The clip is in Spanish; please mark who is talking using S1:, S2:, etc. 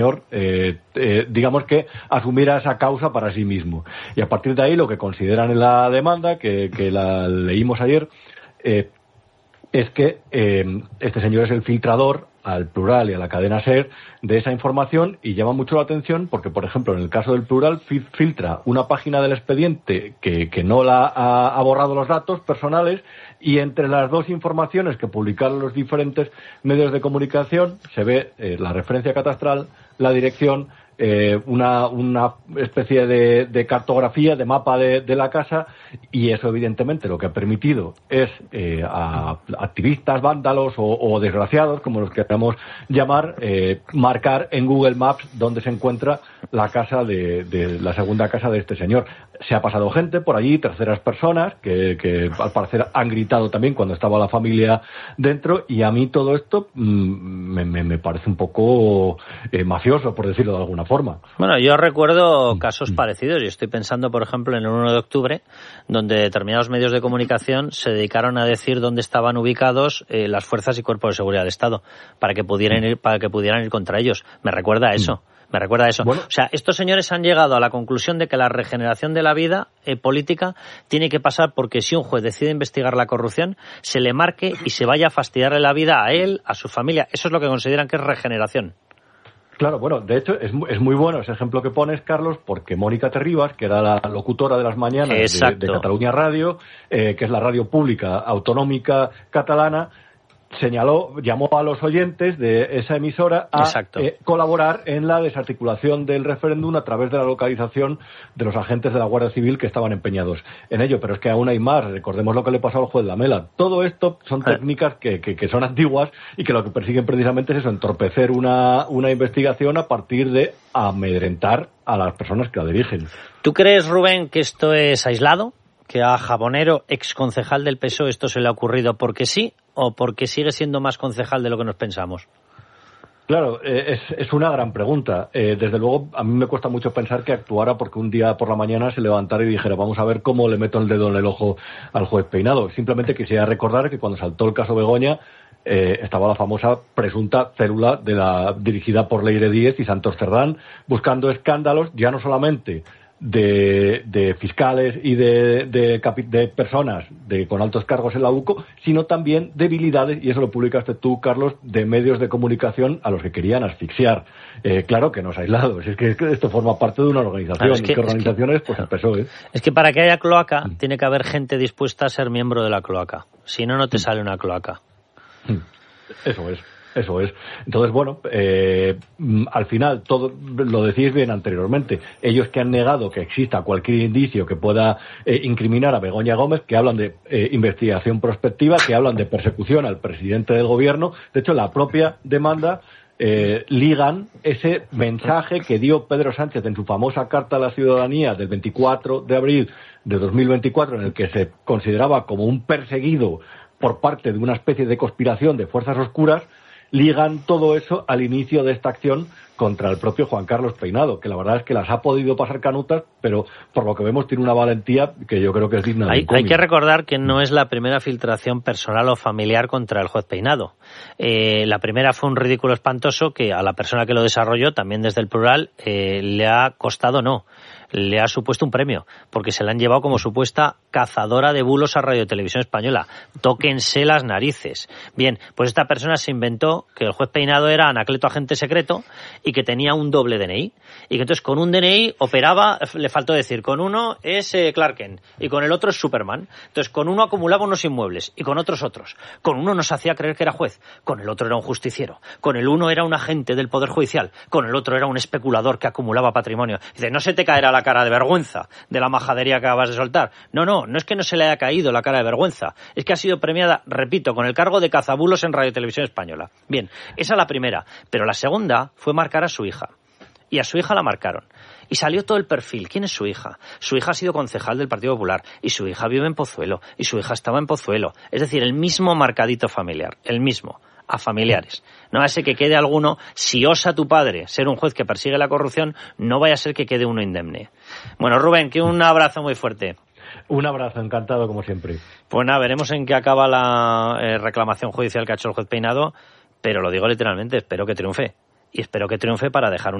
S1: digamos que asumiera esa causa para sí mismo. Y a partir de ahí lo que consideran en la demanda, que la leímos ayer, es que este señor es el filtrador al Plural y a la cadena SER de esa información, y llama mucho la atención porque, por ejemplo, en el caso del Plural filtra una página del expediente que no ha borrado los datos personales, y entre las dos informaciones que publicaron los diferentes medios de comunicación se ve la referencia catastral, la dirección, una especie de cartografía, de mapa de la casa, y eso evidentemente lo que ha permitido es a activistas, vándalos o desgraciados, como los queramos llamar, marcar en Google Maps dónde se encuentra la casa de la segunda casa de este señor. Se ha pasado gente por allí, terceras personas, que al parecer han gritado también cuando estaba la familia dentro, y a mí todo esto me parece un poco mafioso, por decirlo de alguna forma.
S2: Bueno, yo recuerdo casos parecidos, y estoy pensando, por ejemplo, en el 1 de octubre, donde determinados medios de comunicación se dedicaron a decir dónde estaban ubicados las fuerzas y cuerpos de seguridad del Estado, para que pudieran ir contra ellos. Me recuerda a eso. Bueno, o sea, estos señores han llegado a la conclusión de que la regeneración de la vida política tiene que pasar porque si un juez decide investigar la corrupción, se le marque y se vaya a fastidiarle la vida a él, a su familia. Eso es lo que consideran que es regeneración.
S1: Claro, bueno, de hecho es muy bueno ese ejemplo que pones, Carlos, porque Mónica Terribas, que era la locutora de las mañanas de Cataluña Radio, que es la radio pública autonómica catalana, llamó a los oyentes de esa emisora a colaborar en la desarticulación del referéndum a través de la localización de los agentes de la Guardia Civil que estaban empeñados en ello. Pero es que aún hay más. Recordemos lo que le pasó al juez Lamela. Todo esto son técnicas que son antiguas y que lo que persiguen precisamente es eso, entorpecer una investigación a partir de amedrentar a las personas que la dirigen.
S2: ¿Tú crees, Rubén, que esto es aislado? ¿Que a Jabonero, exconcejal del PSOE, esto se le ha ocurrido porque sí o porque sigue siendo más concejal de lo que nos pensamos?
S1: Claro, es una gran pregunta. Desde luego, a mí me cuesta mucho pensar que actuara porque un día por la mañana se levantara y dijera vamos a ver cómo le meto el dedo en el ojo al juez Peinado. Simplemente quisiera recordar que cuando saltó el caso Begoña, estaba la famosa presunta célula dirigida por Leire Díez y Santos Cerdán, buscando escándalos ya no solamente de fiscales y de personas con altos cargos en la UCO, sino también debilidades, y eso lo publicaste tú, Carlos, de medios de comunicación a los que querían asfixiar. Claro que no es aislado, es que esto forma parte de una organización. ¿Y qué organización es? Pues el PSOE.
S2: Es que para que haya cloaca tiene que haber gente dispuesta a ser miembro de la cloaca. Si no, no te sale una cloaca.
S1: Eso es. Entonces, bueno, al final, todo lo decís bien anteriormente, ellos que han negado que exista cualquier indicio que pueda incriminar a Begoña Gómez, que hablan de investigación prospectiva, que hablan de persecución al presidente del gobierno. De hecho, la propia demanda ligan ese mensaje que dio Pedro Sánchez en su famosa Carta a la Ciudadanía del 24 de abril de 2024, en el que se consideraba como un perseguido por parte de una especie de conspiración de fuerzas oscuras. Ligan todo eso al inicio de esta acción contra el propio Juan Carlos Peinado, que la verdad es que las ha podido pasar canutas, pero por lo que vemos tiene una valentía que yo creo que es digna de un cómic.
S2: Hay que recordar que no es la primera filtración personal o familiar contra el juez Peinado. La primera fue un ridículo espantoso que a la persona que lo desarrolló, también desde el Plural, le ha costado le ha supuesto un premio, porque se la han llevado como supuesta cazadora de bulos a Radio Televisión Española. Tóquense las narices. Bien, pues esta persona se inventó que el juez Peinado era Anacleto agente secreto y que tenía un doble DNI. Y que entonces con un DNI operaba, le faltó decir, con uno es Clark Kent y con el otro es Superman. Entonces con uno acumulaba unos inmuebles y con otros. Con uno nos hacía creer que era juez, con el otro era un justiciero, con el uno era un agente del Poder Judicial, con el otro era un especulador que acumulaba patrimonio. Dice, no se te caerá la cara de vergüenza de la majadería que acabas de soltar. No es que no se le haya caído la cara de vergüenza, es que ha sido premiada, repito, con el cargo de cazabulos en Radio Televisión Española. Bien, esa es la primera, pero la segunda fue marcar a su hija. Y a su hija la marcaron. Y salió todo el perfil. ¿Quién es su hija? Su hija ha sido concejal del Partido Popular. Y su hija vive en Pozuelo. Y su hija estaba en Pozuelo. Es decir, el mismo marcadito familiar. El mismo. A familiares. No vaya a ser que quede alguno. Si osa tu padre ser un juez que persigue la corrupción, no vaya a ser que quede uno indemne. Bueno, Rubén, que un abrazo muy fuerte.
S1: Un abrazo, encantado como siempre.
S2: Pues nada, veremos en qué acaba la reclamación judicial que ha hecho el juez Peinado. Pero lo digo literalmente, espero que triunfe. y espero que triunfe para dejar